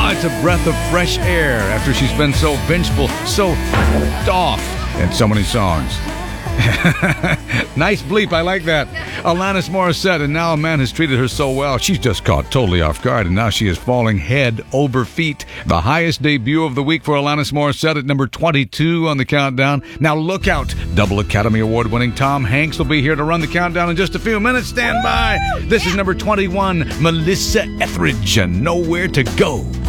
It's a breath of fresh air after she's been so vengeful, so off in so many songs. Nice bleep, I like that. Alanis Morissette, and now a man has treated her so well, she's just caught totally off guard, and now she is falling head over feet. The highest debut of the week for Alanis Morissette at number 22 on the countdown. Now look out, double Academy Award winning Tom Hanks will be here to run the countdown in just a few minutes. Stand by. This is number 21, Melissa Etheridge, and Nowhere to Go.